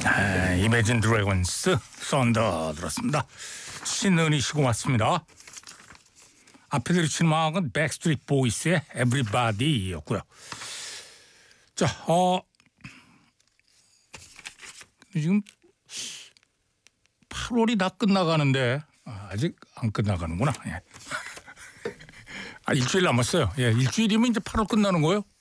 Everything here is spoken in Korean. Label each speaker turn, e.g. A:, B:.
A: 이매진 드래곤스 썬더 들었습니다. 신은희 씨고 왔습니다. 앞에 들으신 음악은 백스트리트 보이스의 Everybody였고요. 자, 지금 8월이 다 끝나가는데 아직 안 끝나가는구나. 예. 일주일 남았어요. 예, 일주일이면 이제 8월 끝나는 거예요.